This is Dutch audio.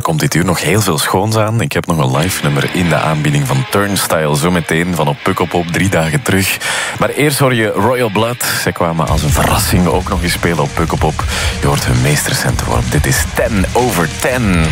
komt dit uur nog heel veel schoons aan. Ik heb nog een live nummer in de aanbieding van Turnstile. Zometeen van op Pukkelpop 3 dagen terug. Maar eerst hoor je Royal Blood. Zij kwamen als een verrassing ook nog eens spelen op Pukkelpop. Je hoort hun meest recente worp. Dit is 10 over 10.